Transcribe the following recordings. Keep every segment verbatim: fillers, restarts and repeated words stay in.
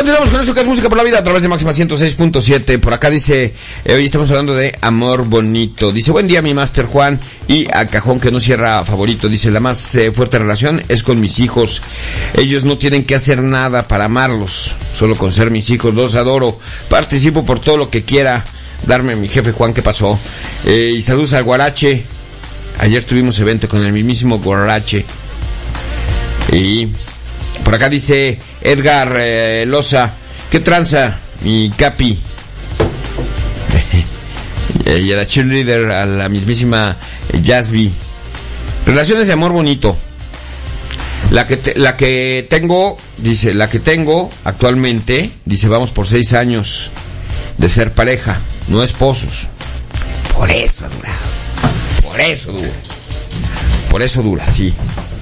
Continuamos con eso que es Música por la Vida a través de Máxima ciento seis punto siete. Por acá dice, eh, hoy estamos hablando de amor bonito. Dice, buen día mi Master Juan y a cajón que no cierra favorito. Dice, la más eh, fuerte relación es con mis hijos. Ellos no tienen que hacer nada para amarlos, solo con ser mis hijos. Los adoro, participo por todo lo que quiera darme mi jefe Juan. ¿Qué pasó? Eh, y saludos al Guarache. Ayer tuvimos evento con el mismísimo Guarache. Y por acá dice Edgar eh, Loza, ¿qué tranza, mi capi? Y a la cheerleader, a la mismísima Jasby. Relaciones de amor bonito. La que te, la que tengo, dice, la que tengo actualmente, dice, vamos por seis años de ser pareja, no esposos. Por eso dura. Por eso dura. Por eso dura, sí.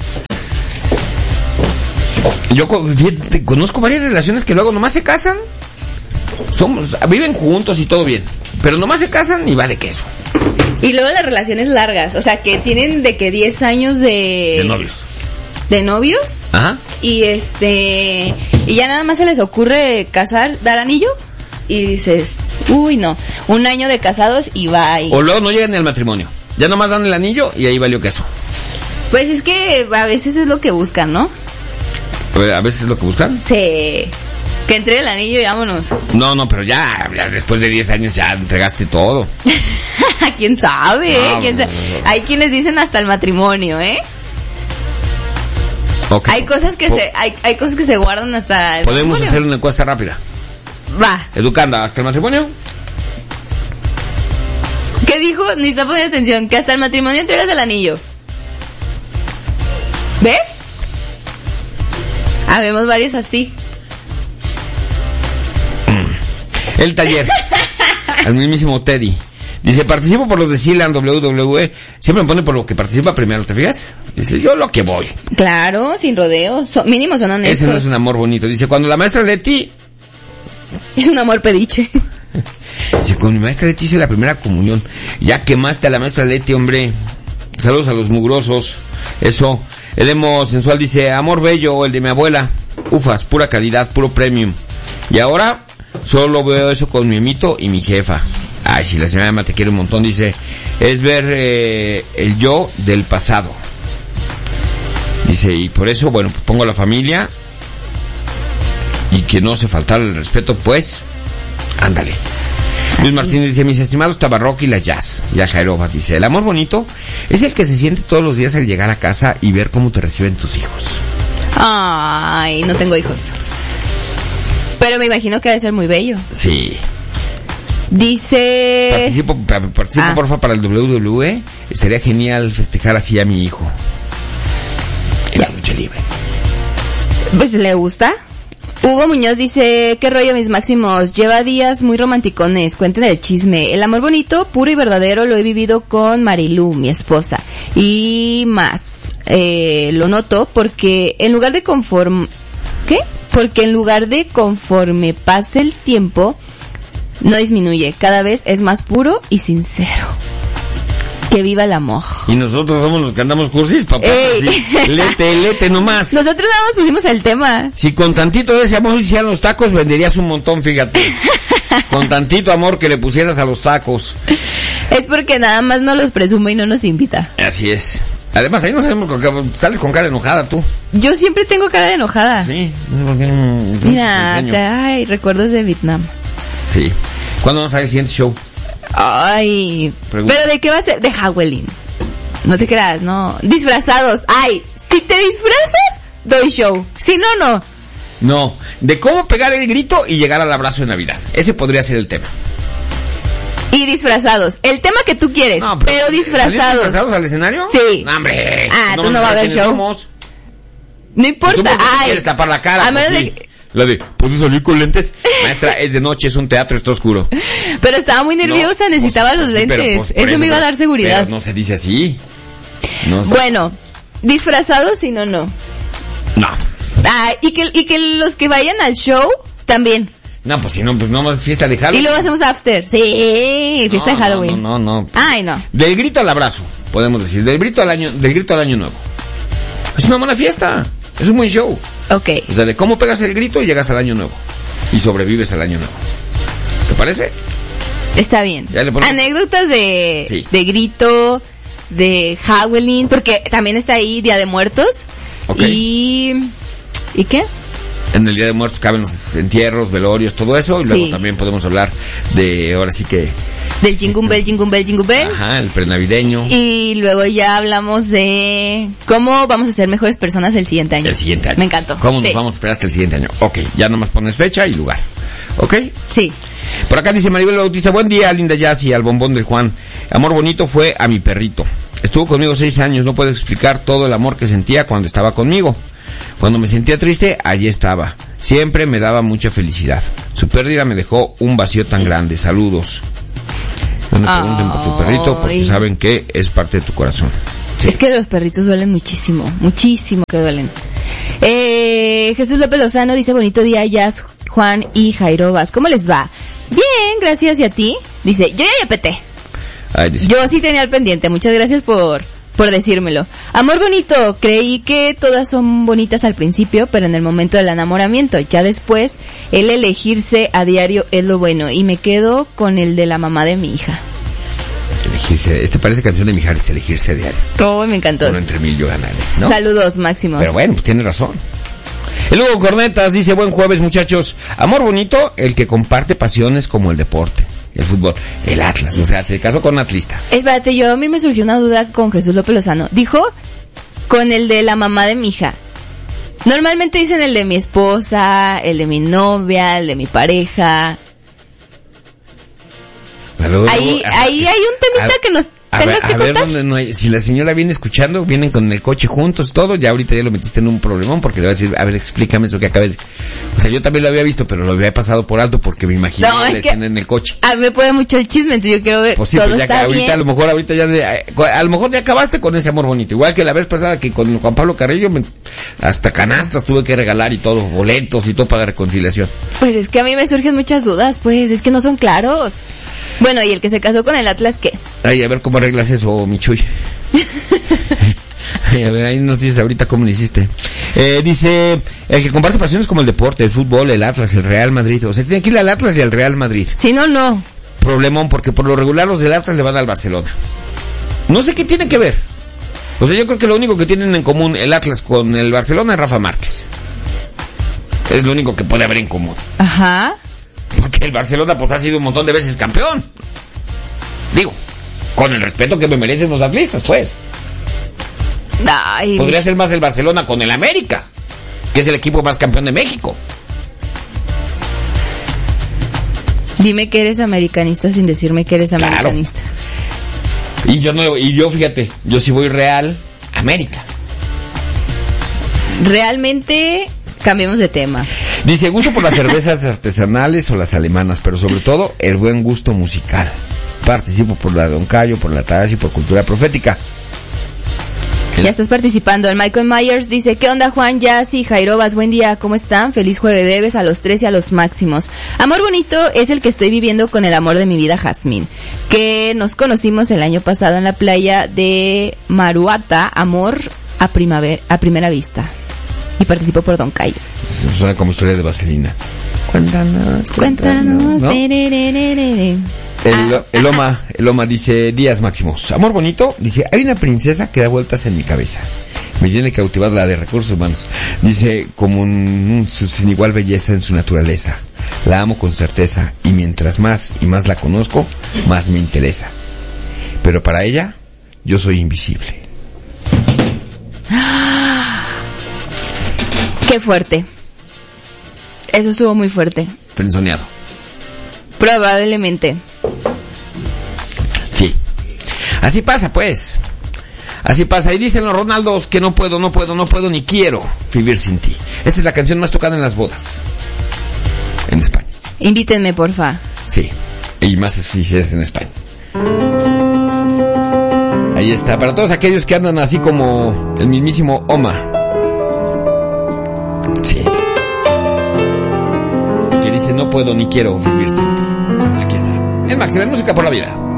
Yo conozco varias relaciones que luego nomás se casan, somos, viven juntos y todo bien, pero nomás se casan y vale queso. Y luego las relaciones largas, o sea, que tienen de que diez años de... De novios. De novios. Ajá. Y este... Y ya nada más se les ocurre casar, dar anillo, y dices, uy, no, un año de casados y bye. O luego no llegan ni al matrimonio, ya nomás dan el anillo y ahí valió queso. Pues es que a veces es lo que buscan, ¿no? A veces es lo que buscan. Sí. Que entre el anillo y vámonos. No, no, pero ya, ya después de diez años ya entregaste todo. ¿Quién sabe? No, ¿Quién sabe? no, no, no. Hay quienes dicen hasta el matrimonio, ¿eh? Okay. Hay cosas que Po- se hay, hay cosas que se guardan hasta el Podemos matrimonio. hacer una encuesta rápida. Va. Educanda, ¿hasta el matrimonio? ¿Qué dijo? Necesita poner atención. Que hasta el matrimonio entregas el anillo. ¿Ves? Habemos varios así. El taller. Al mismísimo Teddy. Dice, participo por los de Sealand W W E. Siempre me pone por lo que participa primero, ¿te fijas? Dice, yo lo que voy. Claro, sin rodeos. So, mínimo son honestos. Ese no es un amor bonito. Dice, cuando la maestra Leti... Es un amor pediche. Dice, con mi maestra Leti hice la primera comunión. Ya quemaste a la maestra Leti, hombre. Saludos a los mugrosos. Eso. El emo sensual dice, amor bello, el de mi abuela. Ufas, pura calidad, puro premium. Y ahora, solo veo eso con mi mito y mi jefa. Ay, si la señora Emma te quiere un montón, dice, es ver eh, el yo del pasado. Dice, y por eso, bueno, pues pongo a la familia y que no se faltara el respeto, pues, ándale. Luis Martínez dice, mis estimados Tabarrock y la Jazz. Ya Jairova dice, el amor bonito es el que se siente todos los días al llegar a casa y ver cómo te reciben tus hijos. Ay, no tengo hijos. Pero me imagino que ha de ser muy bello. Sí. Dice... Participo, participo Ah. porfa para el W W E. Sería genial festejar así a mi hijo. En la lucha libre. Pues le gusta. Hugo Muñoz dice, qué rollo mis máximos, lleva días muy romanticones, cuenten el chisme, el amor bonito, puro y verdadero lo he vivido con Marilú, mi esposa, y más, eh, lo noto porque en lugar de conforme, ¿qué? Porque en lugar de conforme pase el tiempo, no disminuye, cada vez es más puro y sincero. Que viva el amor. Y nosotros somos los que andamos cursis, papá. Ey. Sí. Lete, lete nomás. Nosotros nada más pusimos el tema. Si con tantito de ese amor hicieran los tacos, venderías un montón, fíjate. Con tantito amor que le pusieras a los tacos. Es porque nada más no los presume y no nos invita. Así es. Además, ahí no sabemos con qué, sales con cara enojada tú. Yo siempre tengo cara de enojada. Sí. Porque, mm, Mira, enseño. te, ay, recuerdos de Vietnam. Sí. ¿Cuándo nos sale el siguiente show? Ay, Pregunta. pero ¿de qué va a ser? De Halloween. No te creas, no. Disfrazados. Ay, si te disfrazas, doy show. Si no, no. No, de cómo pegar el grito y llegar al abrazo de Navidad. Ese podría ser el tema. Y disfrazados. El tema que tú quieres, No, pero, ¿salir disfrazados. disfrazados al escenario? Sí. No, hombre. Ah, tú no vamos va a haber quiénes show. somos. No ¿Tú importa. por qué te Ay, quieres tapar la cara? a Pues menos sí. de que- La de, ¿puedo salir con lentes? Maestra, es de noche, es un teatro, está oscuro. Pero estaba muy nerviosa, No, necesitaba pues, los pues sí, lentes. pero, pues, por eso me iba a pero- dar seguridad. Pero no se dice así. No sé. Bueno, disfrazados si no, no. No. Ah, y que, y que los que vayan al show, también. No, pues si no, pues no más fiesta de Y Halloween. luego hacemos after. Sí, fiesta No, de Halloween. No, no, no. Ay, no. Del grito al abrazo, podemos decir. Del grito al año, del grito al año nuevo. Es una buena fiesta. Es un buen show. Ok. O sea, de cómo pegas el grito y llegas al año nuevo. y sobrevives al año nuevo. ¿Te parece? Está bien. Ya le ponemos... Anécdotas de, sí. de grito, de Halloween, porque también está ahí Día de Muertos. Okay. Y... ¿Y qué? En el Día de Muertos caben los entierros, velorios, todo eso. Y luego sí. también podemos hablar de, ahora sí que... Del Jingle Bell, Jingle Bell, Jingle Bell. Ajá, el prenavideño. Y luego ya hablamos de cómo vamos a ser mejores personas el siguiente año. El siguiente año. Me encantó. ¿Cómo sí. nos vamos a esperar hasta el siguiente año? Ok, ya nomás pones fecha y lugar. ¿Ok? Sí. Por acá dice Maribel Bautista, buen día, linda Jazz y al bombón del Juan. Amor bonito fue a mi perrito. Estuvo conmigo seis años, no puedo explicar todo el amor que sentía cuando estaba conmigo. Cuando me sentía triste, allí estaba. Siempre me daba mucha felicidad. Su pérdida me dejó un vacío tan grande. Saludos. No me pregunten por tu perrito porque saben que es parte de tu corazón. Sí. Es que los perritos duelen muchísimo, muchísimo que duelen. Eh, Jesús López Lozano dice, bonito día, Jazz, Juan y Jairobas. ¿Cómo les va? Bien, gracias. ¿Y a ti? Dice, yo ya ya peté. Ay, dice. Yo sí tenía el pendiente. Muchas gracias por... por decírmelo. Amor bonito, creí que todas son bonitas al principio, pero en el momento del enamoramiento, ya después, el elegirse a diario es lo bueno, y me quedo con el de la mamá de mi hija. Elegirse, este parece canción de Mijares, elegirse a diario. Oh, me encantó. Uno entre mil yo ganaré, ¿no? Saludos, Máximos. Pero bueno, pues tiene razón. El Hugo Cornetas dice, buen jueves muchachos, amor bonito, el que comparte pasiones como el deporte. El fútbol, el Atlas, o sea, se casó con un atlista. Espérate, yo a mí me surgió una duda con Jesús López Lozano. Dijo con el de la mamá de mi hija. Normalmente dicen el de mi esposa, el de mi novia, el de mi pareja. Luego, ahí, luego, ahí hay un temita a, que nos tengas ver, que a contar. ver dónde no hay, si la señora viene escuchando, vienen con el coche juntos, todo, ya ahorita ya lo metiste en un problemón porque le va a decir, a ver, explícame eso que acabas de decir. O sea, yo también lo había visto, pero lo había pasado por alto porque me imaginé no, la escena en el coche. A mí me puede mucho el chisme, entonces yo quiero ver. Pues sí, todo pues ya está que ahorita bien. a lo mejor ahorita ya de, a lo mejor ya acabaste con ese amor bonito, igual que la vez pasada que con Juan Pablo Carrillo me, hasta canastas tuve que regalar y todo, boletos y todo para la reconciliación. Pues es que a mí me surgen muchas dudas, pues es que no son claros. Bueno, ¿y el que se casó con el Atlas qué? Ay, a ver cómo arreglas eso, mi Chuy. Ay, a ver, ahí nos dices ahorita cómo lo hiciste. Eh, dice, el que comparte pasiones como el deporte, el fútbol, el Atlas, el Real Madrid. O sea, tiene que ir al Atlas y al Real Madrid. Si no, no. Problemón, porque por lo regular los del Atlas le van al Barcelona. No sé qué tiene que ver. O sea, yo creo que lo único que tienen en común el Atlas con el Barcelona es Rafa Márquez. Es lo único que puede haber en común. Ajá. Porque el Barcelona pues ha sido un montón de veces campeón. Digo, con el respeto que me merecen los atlistas, pues. Ay. Podría ser más el Barcelona con el América, que es el equipo más campeón de México. Dime que eres americanista sin decirme que eres claro. americanista. Y yo no, y yo fíjate, yo sí voy Real América. Realmente... Cambiemos de tema. Dice, gusto por las cervezas artesanales o las alemanas, pero sobre todo el buen gusto musical. Participo por la Don Cayo, por la Tarashi y por Cultura Profética. Ya estás participando. El Michael Myers dice, ¿qué onda Juan, Jazz y Jairobas? Buen día, ¿cómo están? Feliz jueves, bebes a los tres y a los máximos. Amor bonito es el que estoy viviendo con el amor de mi vida, Jazmín, que nos conocimos el año pasado en la playa de Maruata, amor a primavera, a primera vista. Y participó por Don Cayo. Eso suena como historia de Vaselina. Cuéntanos, cuéntanos. ¿No? El, el Oma, el Oma dice, días máximos. Amor bonito, dice, hay una princesa que da vueltas en mi cabeza. Me tiene cautivada la de recursos humanos. Dice, como un, su sin igual belleza en su naturaleza. La amo con certeza y mientras más y más la conozco, más me interesa. Pero para ella, yo soy invisible. Qué fuerte. Eso estuvo muy fuerte. Frenzoneado. Probablemente. Sí. Así pasa, pues. Así pasa. Y dicen los Ronaldos que no puedo, no puedo, no puedo ni quiero vivir sin ti. Esta es la canción más tocada en las bodas. En España. Invítenme, porfa. Sí. Y más si es en España. Ahí está. Para todos aquellos que andan así como el mismísimo Oma. Sí. Que dice, no puedo ni quiero vivir sin ti. Aquí está. Es Máxima Música por la Vida.